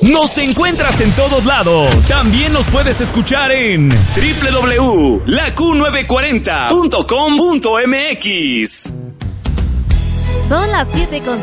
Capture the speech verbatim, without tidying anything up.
Nos encuentras en todos lados. También nos puedes escuchar en doble u doble u doble u punto la q novecientos cuarenta punto com punto m x. Son las siete con